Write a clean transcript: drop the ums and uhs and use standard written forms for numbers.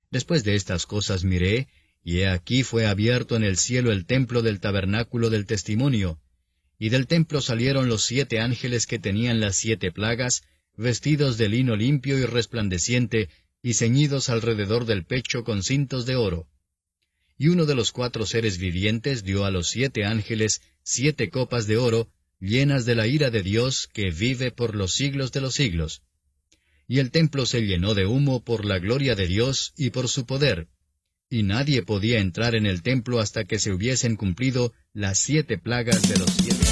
Después de estas cosas miré, y he aquí fue abierto en el cielo el templo del tabernáculo del testimonio, y del templo salieron los 7 ángeles que tenían las 7 plagas, vestidos de lino limpio y resplandeciente, y ceñidos alrededor del pecho con cintos de oro. Y uno de los 4 seres vivientes dio a los 7 ángeles 7 copas de oro, llenas de la ira de Dios, que vive por los siglos de los siglos. Y el templo se llenó de humo por la gloria de Dios y por su poder, y nadie podía entrar en el templo hasta que se hubiesen cumplido las 7 plagas de los 7